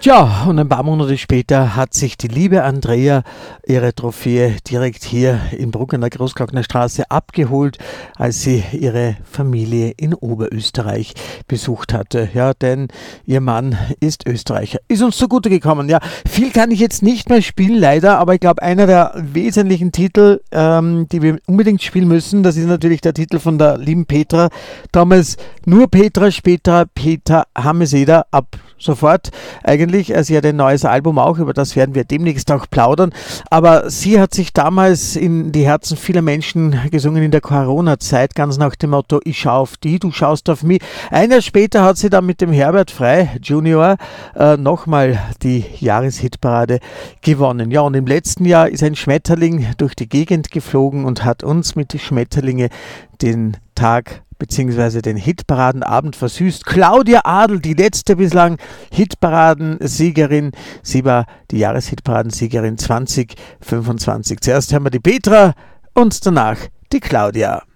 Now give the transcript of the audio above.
Tja, und ein paar Monate später hat sich die liebe Andrea ihre Trophäe direkt hier in Bruck an der Großglockner Straße abgeholt, als sie ihre Familie in Oberösterreich besucht hatte. Ja, denn ihr Mann ist Österreicher. Ist uns zugute gekommen. Ja, viel kann ich jetzt nicht mehr spielen, leider, aber ich glaube, einer der wesentlichen Titel, die wir unbedingt spielen müssen, das ist natürlich der Titel von der lieben Petra. Damals nur Petra, später Peter Hameseder, ab sofort eigentlich. Sie hat ein neues Album auch, über das werden wir demnächst auch plaudern. Aber sie hat sich damals in die Herzen vieler Menschen gesungen in der Corona-Zeit, ganz nach dem Motto, ich schaue auf die, du schaust auf mich. Ein Jahr später hat sie dann mit dem Herbert Frey Junior nochmal die Jahreshitparade gewonnen. Ja, und im letzten Jahr ist ein Schmetterling durch die Gegend geflogen und hat uns mit den Schmetterlinge den Tag bzw. den Hitparadenabend versüßt. Claudia Adl, die letzte bislang Hitparadensiegerin. Sie war die Jahreshitparadensiegerin 2025. Zuerst haben wir die Petra und danach die Claudia.